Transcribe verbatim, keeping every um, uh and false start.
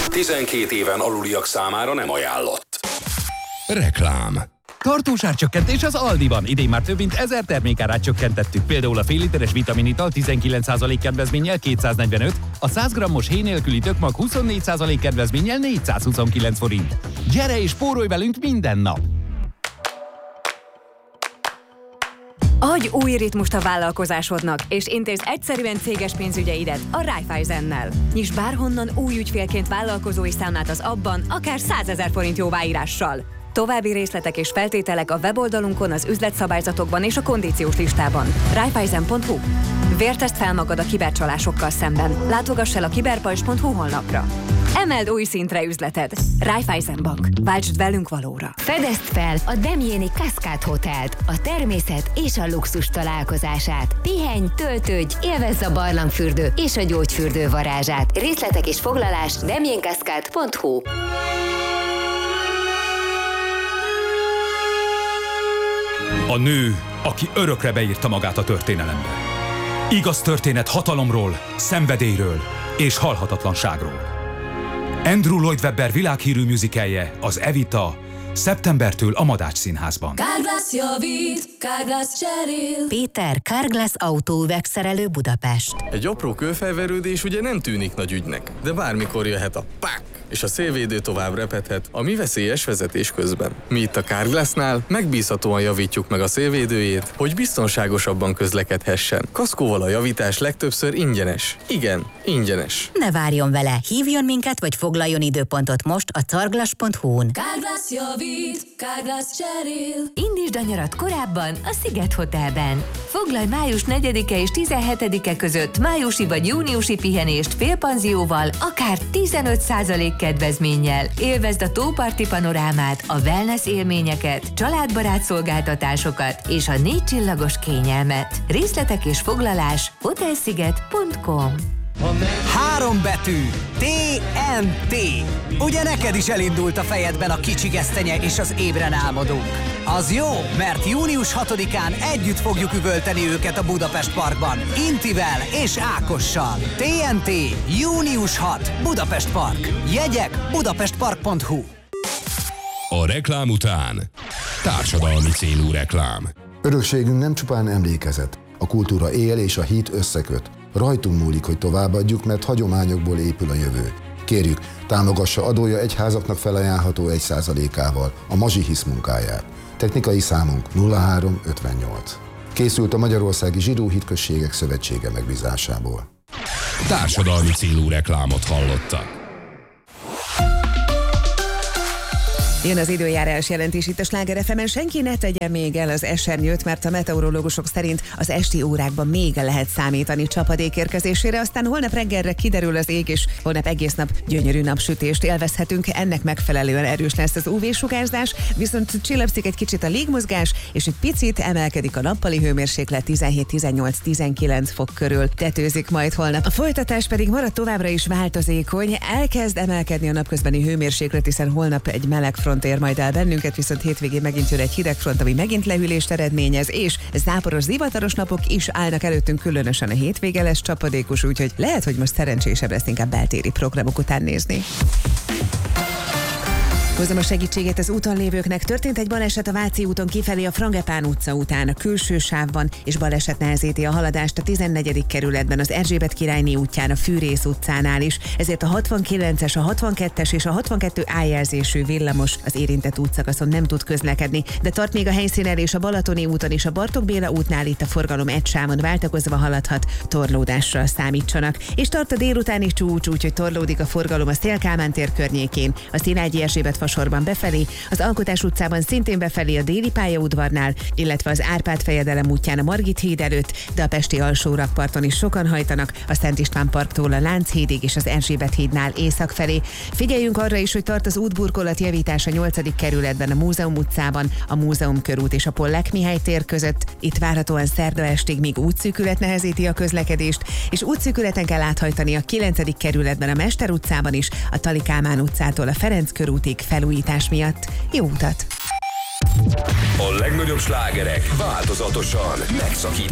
tizenkét éven aluliak számára nem ajánlott. Reklám. Tartós árcsökkentés az Aldiban. Idén már több mint ezer termékárát csökkentettük. Például a fél literes vitaminital tizenkilenc százalék kedvezménnyel kétszáznegyvenöt, a száz grammos héj nélküli tökmag huszonnégy százalék kedvezménnyel négyszázhuszonkilenc forint. Gyere és spórolj velünk minden nap! Adj új ritmust a vállalkozásodnak, és intézd egyszerűen céges pénzügyeidet a Raiffeisennel. Nyisd bárhonnan új ügyfélként vállalkozói számlát az abban, akár százezer forint jóváírással. További részletek és feltételek a weboldalunkon, az üzletszabályzatokban és a kondíciós listában. Raiffeisen pont hu. Vértezd fel magad a kibercsalásokkal szemben. Látogass el a kiberpajzs pont hu honlapra. Emeld új szintre üzleted. Raiffeisen Bank. Váltsd velünk valóra. Fedezd fel a Demjéni Cascade Hotelt, a természet és a luxus találkozását. Pihenj, töltődj, élvezz a barlangfürdő és a gyógyfürdő varázsát. Részletek és foglalás demjén cascade pont hu. A nő, aki örökre beírta magát a történelembe. Igaz történet hatalomról, szenvedélyről és halhatatlanságról. Andrew Lloyd Webber világhírű musicalje, az Evita, szeptembertől a Madách Színházban. Carglass javít, Carglass cserél. Péter, Carglass autóüvegszerelő Budapest. Egy apró kőfelverődés ugye nem tűnik nagy ügynek, de bármikor jöhet a pák, és a szélvédő tovább repedhet, ami veszélyes vezetés közben. Mi itt a Carglassnál megbízhatóan javítjuk meg a szélvédőjét, hogy biztonságosabban közlekedhessen. Kaszkóval a javítás legtöbbször ingyenes. Igen, ingyenes. Ne várjon vele, hívjon minket, vagy foglaljon időpontot most a carglass pont hu-n. Carglass javít, Carglass cserél. Indítsd a nyarat korábban a Sziget Hotelben. Foglalj május negyedike és tizenhetedike között májusi vagy júniusi pihenést félpanzióval, akár tizenöt százalék kedvezménnyel. Élvezd a tóparti panorámát, a wellness élményeket, családbarát szolgáltatásokat és a négy csillagos kényelmet. Részletek és foglalás hotelsziget pont com. Három betű. té en té. Ugye neked is elindult a fejedben a Kicsi Gesztenye és az Ébren álmodók? Az jó, mert június hatodikán együtt fogjuk üvölteni őket a Budapest Parkban. Intivel és Ákossal. té en té. június hatodika. Budapest Park. Jegyek budapestpark pont hu. A reklám után társadalmi célú reklám. Örökségünk nem csupán emlékezet. A kultúra él és a hit összeköt. Rajtunk múlik, hogy továbbadjuk, mert hagyományokból épül a jövő. Kérjük, támogassa adója egyházaknak felajánlható egy százalékával a Mazsi Hisz munkáját. Technikai számunk nulla három ötvennyolc. Készült a Magyarországi Zsidó Hitközségek Szövetsége megbízásából. Társadalmi célú reklámot hallottak. Jön az időjárás jelentés itt a Sláger ef emen. Senki ne tegye még el az esernyőt, mert a meteorológusok szerint az esti órákban még lehet számítani csapadék érkezésére, aztán holnap reggelre kiderül az ég, és holnap egész nap gyönyörű napsütést élvezhetünk. Ennek megfelelően erős lesz az ú vé-sugárzás, viszont csillapszik egy kicsit a légmozgás, és egy picit emelkedik a nappali hőmérséklet, tizenhét tizennyolc tizenkilenc fok körül tetőzik majd holnap. A folytatás pedig marad továbbra is változékony, elkezd emelkedni a napközbeni hőmérséklet, hiszen holnap egy meleg front ér majd el bennünket, viszont hétvégén megint jön egy hideg front, ami megint lehűlést eredményez, és záporos, zivataros napok is állnak előttünk, különösen a hétvége lesz csapadékos, úgyhogy lehet, hogy most szerencsésebb lesz inkább beltéri programok után nézni. Hozom a segítséget az úton lévőknek. Történt egy baleset a Váci úton kifelé a Frangepán utca után, a külső sávban, és baleset nehezíti a haladást a tizennegyedik kerületben, az Erzsébet királyné útján, a Fűrész utcánál is. Ezért a hatvankilences, a hatvankettes és a hatvankettő á jelzésű villamos az érintett útszakaszon nem tud közlekedni, de tart még a helyszínen és a Balatoni úton és a Bartók Béla útnál, itt a forgalom egy sávon váltakozva haladhat, torlódásra számítsanak. És tart a délutáni csúcs, úgyhogy torlódik a forgalom a Széll-Kálmán tér környékén, a Szilágyi Erzsébet sorban befelé, az Alkotás utcában szintén befelé a Déli pályaudvarnál, illetve az Árpád fejedelem útján a Margit híd előtt, de a pesti alsó rakparton is sokan hajtanak, a Szent István parktól a Lánchídig és az Erzsébet hídnál észak felé. Figyeljünk arra is, hogy tart az útburkolat javítás a nyolcadik kerületben, a Múzeum utcában, a Múzeum körút és a Pollák Mihály tér között. Itt várhatóan szerda estig még útszűkület nehezíti a közlekedést, és útszűkületen kell áthajtani a kilencedik kerületben, a Mester utcában is, a Tali Kálmán utcától a Ferenc körútig felújítás miatt. Jó utat! A legnagyobb slágerek változatosan megszakít.